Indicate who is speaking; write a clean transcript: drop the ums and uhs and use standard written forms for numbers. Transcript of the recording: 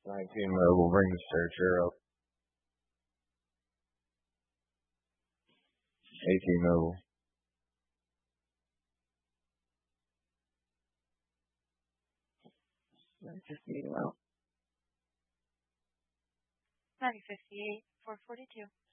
Speaker 1: 19 mobile, bring the searcher up. 18 mobile.
Speaker 2: Just need well.
Speaker 3: 9058, 442.